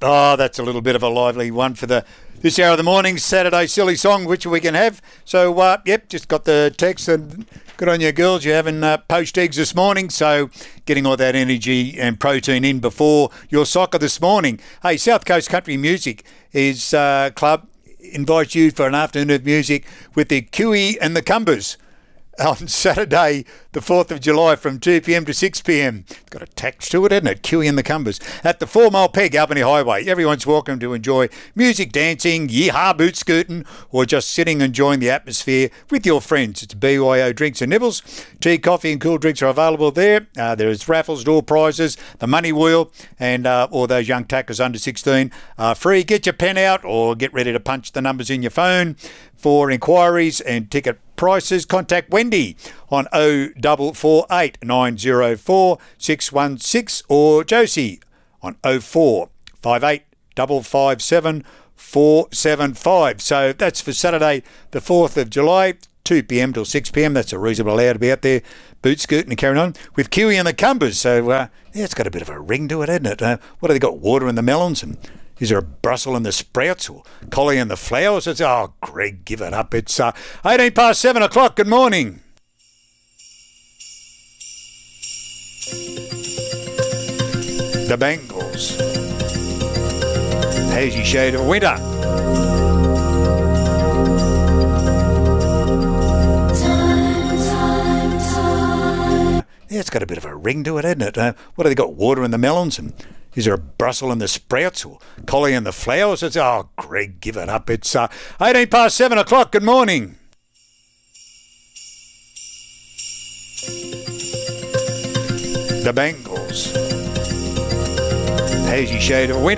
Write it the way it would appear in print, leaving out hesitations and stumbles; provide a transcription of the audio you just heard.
Oh, that's a little bit of a lively one for this hour of the morning, Saturday silly song, which we can have. So, just got the text, and good on you girls. You're having poached eggs this morning, so getting all that energy and protein in before your soccer this morning. Hey, South Coast Country Music is club invites you for an afternoon of music with the Kiwi and the Cumbers on Saturday, the 4th of July from 2pm to 6pm. It's got a tax to it, hasn't it? Kiwi and the Cumbers at the 4 Mile Peg, Albany Highway. Everyone's welcome to enjoy music, dancing, yeehaw, boot scooting, or just sitting enjoying the atmosphere with your friends. It's BYO Drinks and Nibbles. Tea, coffee and cool drinks are available there. There's raffles, door prizes, the money wheel, and all those young tackers under 16 are free. Get your pen out or get ready to punch the numbers in your phone. For inquiries and ticket prices, contact Wendy on 0448 904 616 or Josie on 0458 557 475. So that's for Saturday, the 4th of July, 2pm till 6pm. That's a reasonable hour to be out there boot scooting and carrying on with Kiwi and the Cumbers. So, it's got a bit of a ring to it, hasn't it? What have they got? Water in the melons, and is there a Brussels in the sprouts or collie in the flowers? Oh, Greg, give it up. It's 18 past 7 o'clock. Good morning. The Bengals. Hazy shade of winter. Yeah, it's got a bit of a ring to it, hasn't it? What have they got? Water in the melons, and is there a Brussels in the sprouts or collie in the flowers? Oh, Greg, give it up. It's 18 past 7 o'clock. Good morning. The Bengals. Hazy shade of winter.